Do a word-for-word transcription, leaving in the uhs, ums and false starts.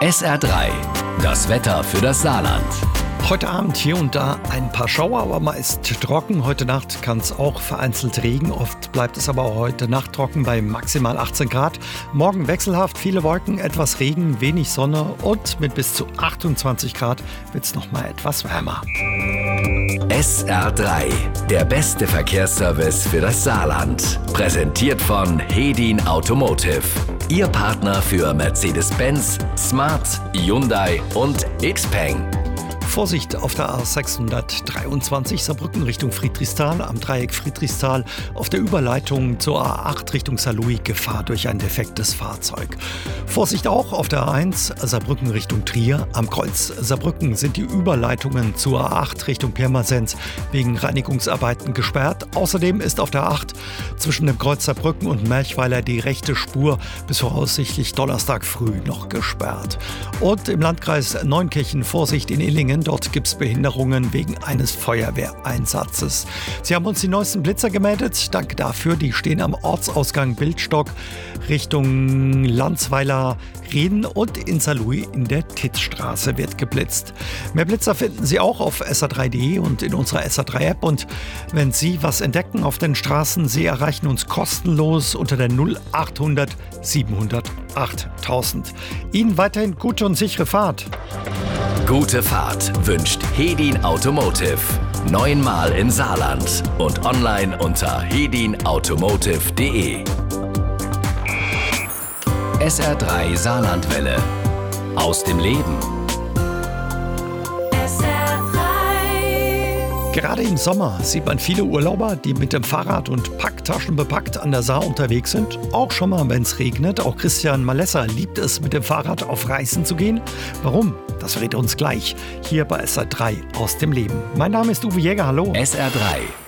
S R drei, das Wetter für das Saarland. Heute Abend hier und da ein paar Schauer, aber meist trocken. Heute Nacht kann es auch vereinzelt regnen. Oft bleibt es aber auch heute Nacht trocken bei maximal achtzehn Grad. Morgen wechselhaft, viele Wolken, etwas Regen, wenig Sonne und mit bis zu achtundzwanzig Grad wird es noch mal etwas wärmer. S R drei, der beste Verkehrsservice für das Saarland. Präsentiert von Hedin Automotive. Ihr Partner für Mercedes-Benz, Smart, Hyundai und Xpeng. Vorsicht auf der A sechshundertdreiundzwanzig Saarbrücken Richtung Friedrichsthal, am Dreieck Friedrichsthal, auf der Überleitung zur A acht Richtung Saarlouis, Gefahr durch ein defektes Fahrzeug. Vorsicht auch auf der A eins Saarbrücken Richtung Trier, am Kreuz Saarbrücken sind die Überleitungen zur A acht Richtung Pirmasens wegen Reinigungsarbeiten gesperrt. Außerdem ist auf der A acht zwischen dem Kreuz Saarbrücken und Merchweiler die rechte Spur bis voraussichtlich Donnerstag früh noch gesperrt. Und im Landkreis Neunkirchen Vorsicht in Illingen. Dort gibt es Behinderungen wegen eines Feuerwehreinsatzes. Sie haben uns die neuesten Blitzer gemeldet. Danke dafür. Die stehen am Ortsausgang Bildstock Richtung Landsweiler Reden und in Saarlouis in der Titzstraße wird geblitzt. Mehr Blitzer finden Sie auch auf S R drei punkt de und in unserer S R drei App. Und wenn Sie was entdecken auf den Straßen, Sie erreichen uns kostenlos unter der null achthundert siebenhundert achttausend. Ihnen weiterhin gute und sichere Fahrt. Gute Fahrt wünscht Hedin Automotive. Neunmal im Saarland und online unter hedin automotive punkt de. S R drei Saarlandwelle. Aus dem Leben. S R drei. Gerade im Sommer sieht man viele Urlauber, die mit dem Fahrrad und Packtaschen bepackt an der Saar unterwegs sind. Auch schon mal, wenn es regnet. Auch Christian Malesser liebt es, mit dem Fahrrad auf Reisen zu gehen. Warum? Das verrät er uns gleich hier bei S R drei aus dem Leben. Mein Name ist Uwe Jäger, hallo. S R drei